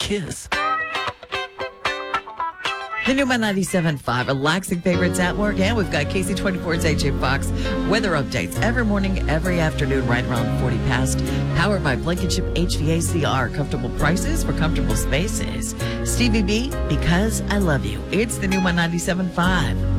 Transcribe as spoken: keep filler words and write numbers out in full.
kiss. The new My ninety-seven point five, relaxing favorites at work. And we've got K C twenty-four's A J Fox weather updates every morning, every afternoon, right around forty past. Powered by Blankenship H V A C R. Comfortable prices for comfortable spaces. Stevie B, because I love you. It's the new My ninety-seven point five.